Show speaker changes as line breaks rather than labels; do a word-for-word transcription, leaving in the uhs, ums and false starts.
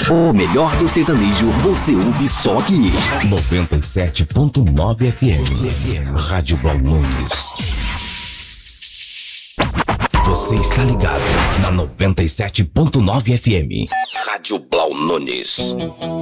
O melhor do sertanejo você ouve só aqui.
noventa e sete ponto nove F M. Rádio Blau Nunes. Você está ligado na noventa e sete ponto nove F M. Rádio Blau Nunes.